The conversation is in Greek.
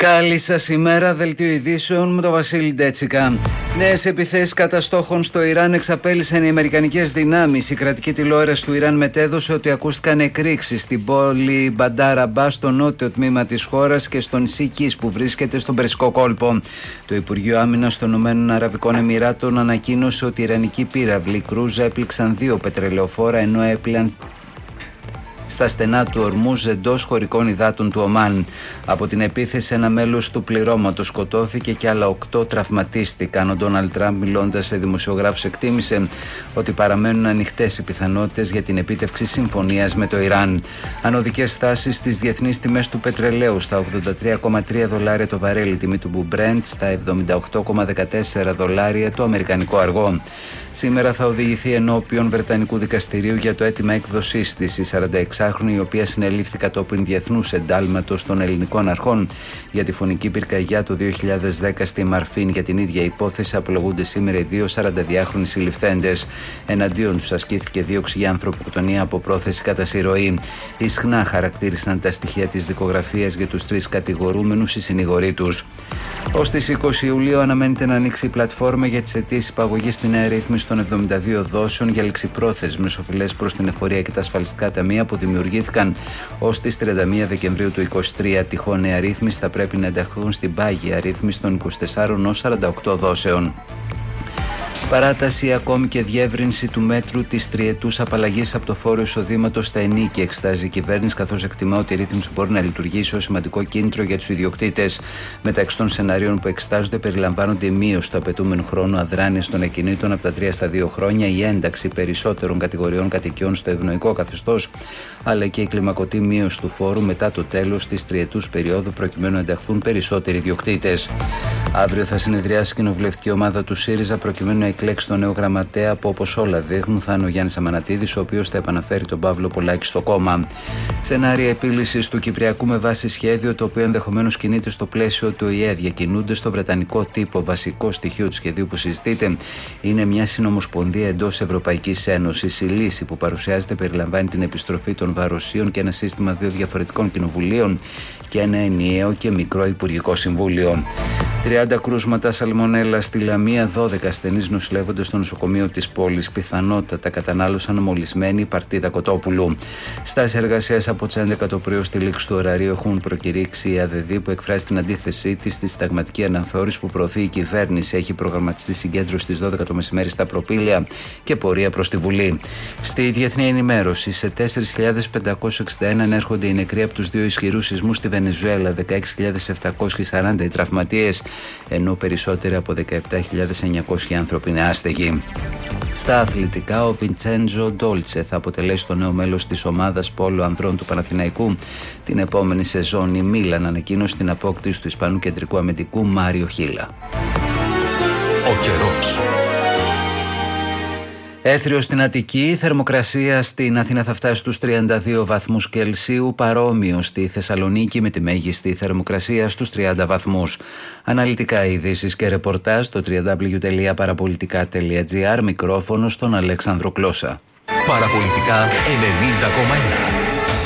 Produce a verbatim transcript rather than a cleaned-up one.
Καλή σας ημέρα, δελτίο ειδήσεων με τον Βασίλη Ντέτσικα. Νέες επιθέσεις κατά στόχων στο Ιράν εξαπέλυσαν οι αμερικανικές δυνάμεις. Η κρατική τηλεόραση του Ιράν μετέδωσε ότι ακούστηκαν εκρήξεις στην πόλη Μπαντάρ Αμπάς, στο νότιο τμήμα της χώρας, και στο νησί Κις που βρίσκεται στον Περσικό κόλπο. Το Υπουργείο Άμυνας των Ηνωμένων Αραβικών Εμιράτων ανακοίνωσε ότι οι ιρανικοί πύραυλοι κρούζα έπληξαν δύο πετρελαιοφόρα, ενώ έπλαν στα στενά του Ορμούζ εντός χωρικών υδάτων του Ομάν. Από την επίθεση, ένα μέλος του πληρώματος σκοτώθηκε και άλλα οκτώ τραυματίστηκαν. Ο Ντόναλντ Τραμπ, μιλώντας σε δημοσιογράφους, εκτίμησε ότι παραμένουν ανοιχτές οι πιθανότητες για την επίτευξη συμφωνίας με το Ιράν. Ανωδικές τάσεις στις διεθνείς τιμές του πετρελαίου, στα ογδόντα τρία κόμμα τρία δολάρια το βαρέλι, τιμή του Brent στα εβδομήντα οκτώ κόμμα δεκατέσσερα δολάρια το αμερικανικό αργό. Σήμερα θα οδηγηθεί ενώπιον Βρετανικού δικαστηρίου για το αίτημα έκδοσής της η σαράντα εξάχρονη, η οποία συνελήφθη κατόπιν διεθνούς εντάλματος των ελληνικών αρχών για τη φωνική πυρκαγιά του δύο χιλιάδες δέκα στη Μαρφίν. Για την ίδια υπόθεση απολογούνται σήμερα οι δύο σαρανταδυάχρονοι συλληφθέντες. Εναντίον τους ασκήθηκε δίωξη για ανθρωποκτονία από πρόθεση κατά συρροή. Ισχνά χαρακτήρισαν τα στοιχεία της δικογραφίας για τους τρεις κατηγορούμενους οι συνηγοροί τους. Ως τις είκοσι Ιουλίου αναμένεται να ανοίξει η πλατφόρμα για τις αιτήσεις υπαγωγής στη νέα ρύθμιση των εβδομήντα δύο δόσεων για ληξιπρόθεσμες οφειλές προς την εφορία και τα ασφαλιστικά ταμεία που δημιουργήθηκαν ως τις τριάντα μία Δεκεμβρίου του είκοσι τρία. Τυχόν νέα ρύθμιση θα πρέπει να ενταχθούν στην πάγια ρύθμιση των είκοσι τεσσάρων ως σαράντα οκτώ δόσεων. Παράταση ακόμη και διεύρυνση του μέτρου της τριετούς απαλλαγής από το φόρο εισοδήματος στα ενίκια εξετάζει η κυβέρνηση, καθώς εκτιμά ότι η ρύθμιση μπορεί να λειτουργήσει ως σημαντικό κίνητρο για τους ιδιοκτήτες. Μεταξύ των σενάριων που εξετάζονται περιλαμβάνονται η μείωση του απαιτούμενου χρόνου αδράνειας των ακινήτων από τα τρία στα δύο χρόνια, η ένταξη περισσότερων κατηγοριών κατοικιών στο ευνοϊκό καθεστώς, αλλά και η κλιμακωτή μείωση του φόρου μετά το τέλος της τριετούς περίοδου, προκειμένου να ενταχθούν περισσότεροι ιδιοκτήτες. Αύριο θα συνεδριάσει η κοινοβουλευτική ομάδα του ΣΥΡΙΖΑ προκειμένου να εκλέξει τον νέο γραμματέα, που όπως όλα δείχνουν θα είναι ο Γιάννης Αμανατίδης, ο οποίος θα επαναφέρει τον Παύλο Πολάκη στο κόμμα. Σενάρια επίλυσης του Κυπριακού με βάση σχέδιο, το οποίο ενδεχομένως κινείται στο πλαίσιο του ΟΗΕ, διακινούνται στο βρετανικό τύπο. Βασικό στοιχείο του σχεδίου που συζητείται είναι μια συνομοσπονδία εντός Ευρωπαϊκής Ένωσης. Η λύση που παρουσιάζεται περιλαμβάνει την επιστροφή των βαροσίων και ένα σύστημα δύο διαφορετικών κοινοβουλίων και ένα ενιαίο και μικρό Υπουργικό Συμβούλιο. τριάντα κρούσματα σαλμονέλα στη Λαμία, δώδεκα ασθενείς νοσηλεύονται στο νοσοκομείο της πόλης. Πιθανότατα κατανάλωσαν μολυσμένη παρτίδα Κοτόπουλου. Στάση εργασίας από τις έντεκα το πρωί στη λήξη του ωραρίου έχουν προκηρύξει η ΑΔΔ, που εκφράζει την αντίθεσή της στη συνταγματική αναθεώρηση που προωθεί η κυβέρνηση. Έχει προγραμματιστεί συγκέντρωση στις δώδεκα το μεσημέρι στα Προπήλαια και πορεία προς τη Βουλή. Στη διεθνή ενημέρωση, σε τέσσερις χιλιάδες πεντακόσιους εξήντα ένα ανέρχονται οι νεκροί από τους δύο ισχυρούς σεισμούς στη Βενεζουέλα, δεκαέξι χιλιάδες επτακόσιοι σαράντα οι τραυματίες, ενώ περισσότεροι από δεκαεπτά χιλιάδες εννιακόσιοι άνθρωποι είναι άστεγοι. Στα αθλητικά, ο Βιντσέντζο Ντόλτσε θα αποτελέσει το νέο μέλος της ομάδας πόλο ανδρών του Παναθηναϊκού την επόμενη σεζόν. Η Μίλαν ανακοίνωσε την απόκτηση του Ισπανού κεντρικού αμυντικού Μάριο Χίλα. Ο καιρός. Έθριο στην Αττική, η θερμοκρασία στην Αθήνα θα φτάσει στους τριάντα δύο βαθμούς Κελσίου, παρόμοιο στη Θεσσαλονίκη με τη μέγιστη θερμοκρασία στους τριάντα βαθμούς. Αναλυτικά ειδήσεις και ρεπορτάζ στο double-u double-u double-u τελεία παραπολιτικά τελεία τζι άρ, μικρόφωνο στον Αλέξανδρο Κλώσα. Παραπολιτικά ενενήντα κόμμα ένα.